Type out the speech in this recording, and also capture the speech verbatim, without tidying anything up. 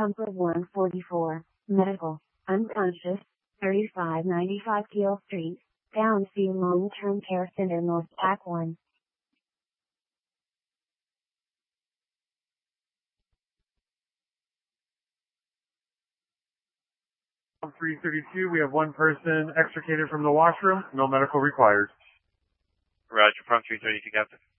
Comfort one forty-four, medical, unconscious, thirty-five ninety-five Keel Street, Downsview Long-Term Care Center North Pack one. three thirty-two, we have one person extricated from the washroom, no medical required. Roger, from three thirty-two, Captain.